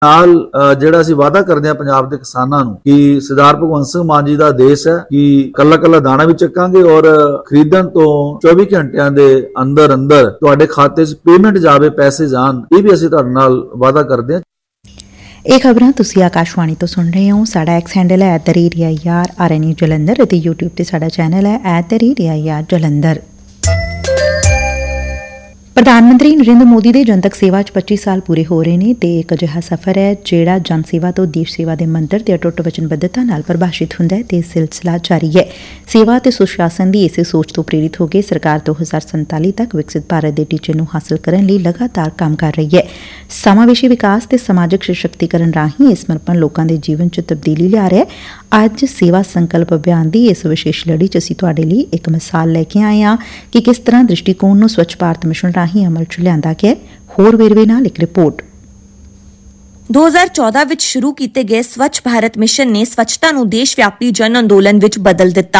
ਨਾਲ ਜਿਹੜਾ ਅਸੀਂ ਵਾਅਦਾ ਕਰਦੇ ਹਾਂ ਪੰਜਾਬ ਦੇ ਕਿਸਾਨਾਂ ਨੂੰ ਕਿ ਸਰਦਾਰ ਭਗਵੰਤ ਸਿੰਘ ਮਾਨ ਜੀ ਦਾ ਆਦੇਸ਼ ਹੈ ਕਿ ਕੱਲਾ ਦਾਣਾ ਵੀ ਚੱਕਾਂਗੇ ਔਰ ਖਰੀਦਣ ਤੋਂ 24 ਘੰਟਿਆਂ ਦੇ ਅੰਦਰ ਤੁਹਾਡੇ ਖਾਤੇ 'ਚ ਪੇਮੈਂਟ ਜਾਵੇ, ਪੈਸੇ ਜਾਣ, ਇਹ ਵੀ ਅਸੀਂ ਤੁਹਾਡੇ ਨਾਲ ਵਾਅਦਾ ਕਰਦੇ ਹਾਂ। ਇਹ ਖਬਰਾਂ ਤੁਸੀਂ ਆਕਾਸ਼ਵਾਣੀ ਤੋਂ ਸੁਣ ਰਹੇ ਹੋ। ਸਾਡਾ ਐਕਸ ਹੈਂਡਲ ਹੈ @AIR ਜਲੰਧਰ ਅਤੇ YouTube ਤੇ ਸਾਡਾ ਚੈਨਲ ਹੈ @AIR ਜਲੰਧਰ। ਪ੍ਰਧਾਨ ਮੰਤਰੀ ਨਰਿੰਦਰ ਮੋਦੀ ਦੇ ਜਨਤਕ ਸੇਵਾ 'ਚ 25 ਸਾਲ ਪੂਰੇ ਹੋ ਰਹੇ ਨੇ ਤੇ ਇੱਕ ਅਜਿਹਾ ਸਫ਼ਰ ਹੈ ਜਿਹੜਾ ਜਨ ਸੇਵਾ ਤੋਂ ਦੇਸ਼ ਸੇਵਾ ਦੇ ਮੰਤਰ ਤੇ ਅਟੁੱਟ ਵਚਨਬੱਧਤਾ ਨਾਲ ਪ੍ਰਭਾਸ਼ਿਤ ਹੁੰਦਾ ਹੈ ਤੇ ਇਹ ਸਿਲਸਿਲਾ ਜਾਰੀ ਹੈ। ਸੇਵਾ ਤੇ ਸੁਸ਼ਾਸਨ ਦੀ ਇਸੇ ਸੋਚ ਤੋਂ ਪ੍ਰੇਰਿਤ ਹੋ ਕੇ ਸਰਕਾਰ 2047 ਤੱਕ ਵਿਕਸਿਤ ਭਾਰਤ ਦੇ ਟੀਚੇ ਨੂੰ ਹਾਸਲ ਕਰਨ ਲਈ ਲਗਾਤਾਰ ਕੰਮ ਕਰ ਰਹੀ ਹੈ। ਸਮਾਵੇਸ਼ੀ ਵਿਕਾਸ ਤੇ ਸਮਾਜਿਕ ਸਸ਼ਕਤੀਕਰਨ ਰਾਹੀਂ ਇਹ ਸਮਰਪਣ ਲੋਕਾਂ ਦੇ ਜੀਵਨ 'ਚ ਤਬਦੀਲੀ ਲਿਆ ਰਿਹਾ ਹੈ। ਅੱਜ ਸੇਵਾ ਸੰਕਲਪ ਅਭਿਆਨ ਦੀ ਇਸ ਵਿਸ਼ੇਸ਼ ਲੜੀ 'ਚ ਅਸੀਂ ਤੁਹਾਡੇ ਲਈ ਇੱਕ ਮਿਸਾਲ ਲੈ ਕੇ ਆਏ ਹਾਂ ਕਿ ਕਿਸ ਤਰ੍ਹਾਂ ਦ੍ਰਿਸ਼ਟੀਕੋਣ ਨੂੰ ਸਵੱਛ ਭਾਰਤ ਮਿਸ਼ਨ ਰਾਹੀਂ ਅਮਲ 'ਚ ਲਿਆਂਦਾ ਗਿਆ। ਹੋਰ ਵੇਰਵੇ ਨਾਲ ਇੱਕ ਰਿਪੋਰਟ। 2014 ਵਿੱਚ ਸ਼ੁਰੂ ਕੀਤੇ ਗਏ ਸਵੱਛ ਭਾਰਤ ਮਿਸ਼ਨ ਨੇ ਸਵੱਛਤਾ ਨੂੰ ਦੇਸ਼ ਵਿਆਪੀ ਜਨ ਅੰਦੋਲਨ ਵਿੱਚ ਬਦਲ ਦਿੱਤਾ।